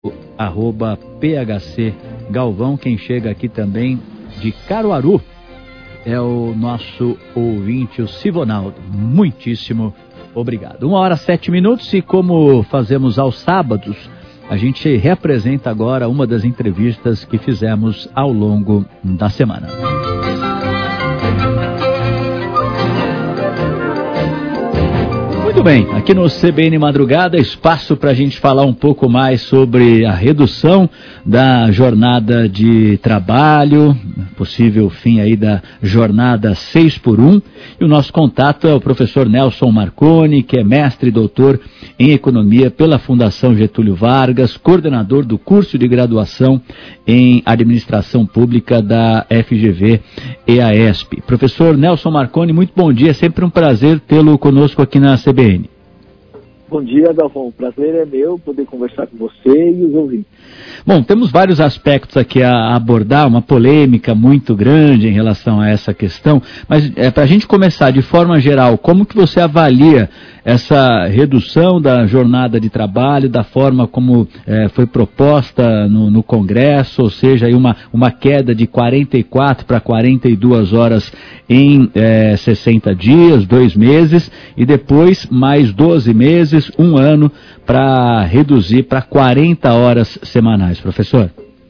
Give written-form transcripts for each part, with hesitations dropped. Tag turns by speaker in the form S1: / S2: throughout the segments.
S1: PHC Galvão. Quem chega aqui também de Caruaru é o nosso ouvinte, o Sivonaldo. Muitíssimo obrigado. 1h07, e como fazemos aos sábados, a gente reapresenta agora uma das entrevistas que fizemos ao longo da semana. Muito bem, aqui no CBN Madrugada, espaço para a gente falar um pouco mais sobre a redução da jornada de trabalho, possível fim aí da jornada 6x1. E o nosso contato é o professor Nelson Marconi, que é mestre e doutor em Economia pela Fundação Getúlio Vargas, coordenador do curso de graduação em Administração Pública da FGV EASP. Professor Nelson Marconi, muito bom dia, é sempre um prazer tê-lo conosco aqui na CBN.
S2: Bom dia, Galvão. O prazer é meu poder conversar com você e os ouvintes.
S1: Bom, temos vários aspectos aqui a abordar, uma polêmica muito grande em relação a essa questão, mas para a gente começar de forma geral, como que você avalia essa redução da jornada de trabalho, da forma como foi proposta no Congresso, ou seja, aí uma queda de 44 para 42 horas em 60 dias, 2 meses, e depois mais 12 meses, 1 ano, para reduzir para 40 horas semanais, professor?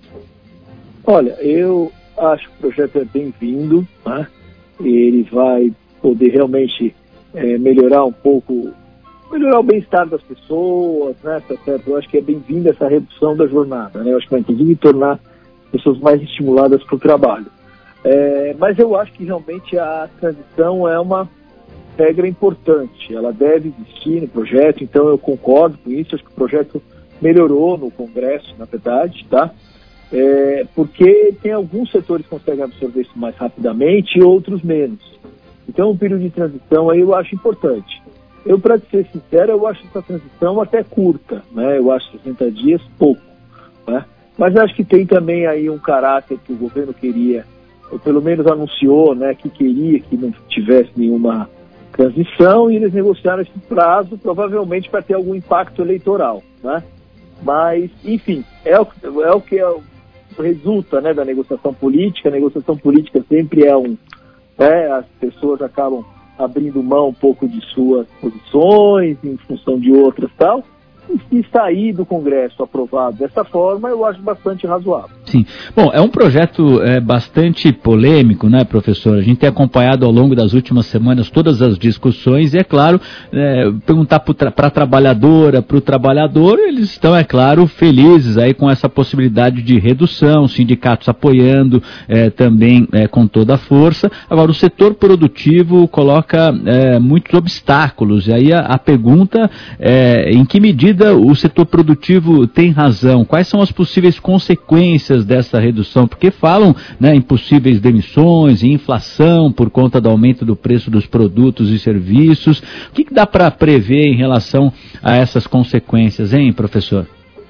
S2: Olha, eu acho que o projeto é bem-vindo, né? Ele vai poder realmente melhorar um pouco, melhorar o bem-estar das pessoas, né? Tá certo? Eu acho que é bem-vinda essa redução da jornada, né? Eu acho que vai inclusive tornar as pessoas mais estimuladas para o trabalho. Mas eu acho que realmente a transição é uma regra importante, ela deve existir no projeto, então eu concordo com isso, acho que o projeto melhorou no Congresso, na verdade, tá? Porque tem alguns setores que conseguem absorver isso mais rapidamente e outros menos. Então um período de transição aí eu acho importante. Eu, para ser sincero, eu acho essa transição até curta, né? Eu acho 60 dias pouco, né? Mas acho que tem também aí um caráter que o governo queria, ou pelo menos anunciou, né, que queria que não tivesse nenhuma transição, e eles negociaram esse prazo provavelmente para ter algum impacto eleitoral, né? Mas, enfim, é o que resulta, né, da negociação política. A negociação política sempre as pessoas acabam abrindo mão um pouco de suas posições em função de outras tal. E sair do Congresso aprovado dessa forma, eu acho bastante razoável.
S1: Sim. Bom, é um projeto bastante polêmico, né, professor? A gente tem acompanhado ao longo das últimas semanas todas as discussões e, é claro, perguntar para a trabalhadora, para o trabalhador, eles estão, é claro, felizes aí com essa possibilidade de redução, sindicatos apoiando também com toda a força. Agora, o setor produtivo coloca muitos obstáculos, e aí a pergunta é em que medida o setor produtivo tem razão? Quais são as possíveis consequências dessa redução? Porque falam, né, em possíveis demissões, em inflação por conta do aumento do preço dos produtos e serviços. O que dá para prever em relação a essas consequências, hein, professor?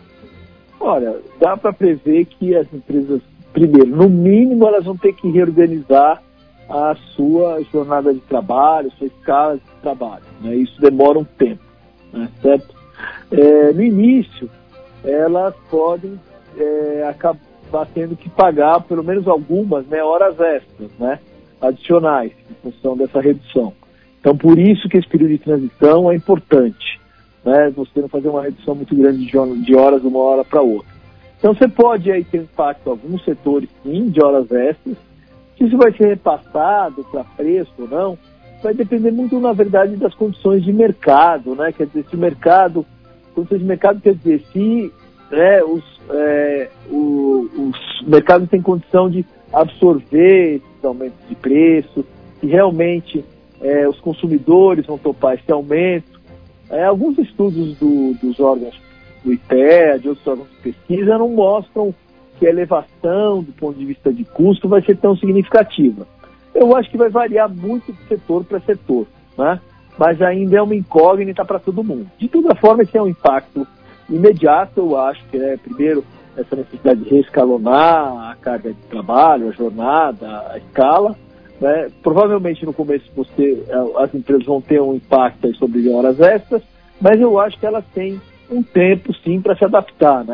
S2: Olha, dá para prever que as empresas, primeiro, no mínimo, elas vão ter que reorganizar a sua jornada de trabalho, sua escala de trabalho, né? Isso demora um tempo, né, certo? No início, elas podem acabar tendo que pagar, pelo menos algumas, né, horas extras, né, adicionais, em função dessa redução. Então, por isso que esse período de transição é importante, né, você não fazer uma redução muito grande de horas de uma hora para outra. Então, você pode aí ter impacto em alguns setores, sim, de horas extras. Se isso vai ser repassado para preço ou não, vai depender muito, na verdade, das condições de mercado, né? Quer dizer, se o mercado, condições de mercado quer dizer, se os mercados têm condição de absorver esses aumentos de preço, se realmente os consumidores vão topar esse aumento. Alguns estudos dos órgãos do IPEA, de outros órgãos de pesquisa, não mostram que a elevação do ponto de vista de custo vai ser tão significativa. Eu acho que vai variar muito de setor para setor, né? Mas ainda é uma incógnita para todo mundo. De toda forma, esse é um impacto imediato. Eu acho que primeiro, essa necessidade de reescalonar a carga de trabalho, a jornada, a escala, né? Provavelmente no começo as empresas vão ter um impacto aí sobre horas extras, mas eu acho que elas têm um tempo sim para se adaptar, né?